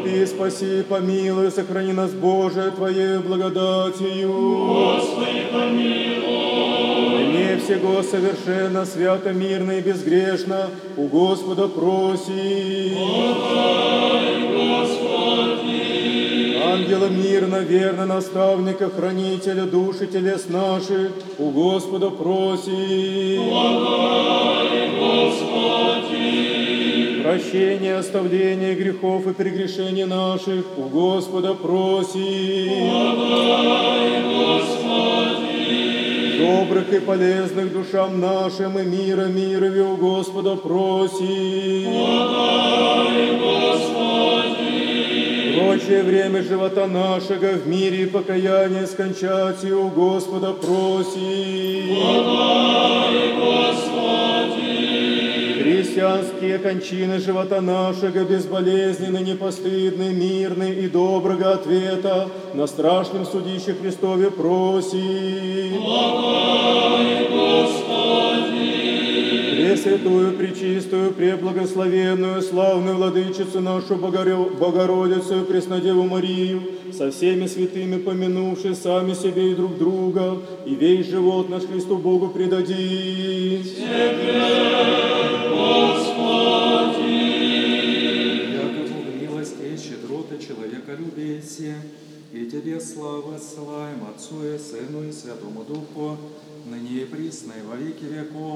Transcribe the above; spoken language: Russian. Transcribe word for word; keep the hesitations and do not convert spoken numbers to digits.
Укрепи, спаси, помилуй, сохрани нас, Боже, Твоей благодатью. Господи, помилуй. Мне всего совершенно, свято, мирно и безгрешно у Господа проси. Помилуй, Господи. Ангела мирно, верно, наставника, хранителя душ и телес наших у Господа проси. Помилуй, Господи. Прощение, оставление грехов и прегрешений наших у Господа проси. Помилуй, Господи. Добрых и полезных душам нашим и мира мирови у Господа проси. Помилуй, Господи. Прочее время живота нашего в мире и покаянии скончать и у Господа проси. Помилуй, Господи. Христианские кончины живота нашего безболезненны, непостыдны, мирны и доброго ответа на страшном судище Христове проси. Помилуй, Господи. Пресвятую, пречистую, преблагословенную, славную Владычицу нашу Богоро- Богородицу и Преснодеву Марию, со всеми святыми помянувши сами себе и друг друга, и весь живот наш Христу Богу предадим. Господи. Яко Бог милости и щедроты человеколюбие се, и Тебе славу отсылаем Отцу и Сыну и Святому Духу, ныне и присно и во веки веков.